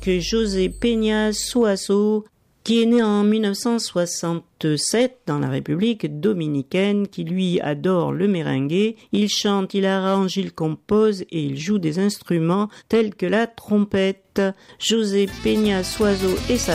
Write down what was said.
que José Peña Suazo, qui est né en 1967 dans la République dominicaine, qui lui adore le merengue. Il chante, il arrange, il compose et il joue des instruments tels que la trompette. José Peña Suazo et sa